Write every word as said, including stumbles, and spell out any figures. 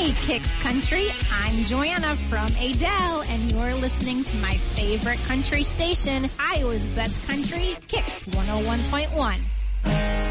Hey, Kicks Country. I'm Joanna from Adele, and you're listening to my favorite country station, Iowa's Best Country, Kicks one oh one point one.